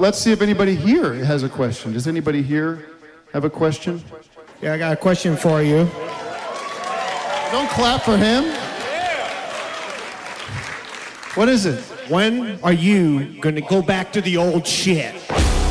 let's see if anybody here has a question. Does anybody here have a question? Yeah, I got a question for you. Don't clap for him. What is it? When are you going to go back to the old shit?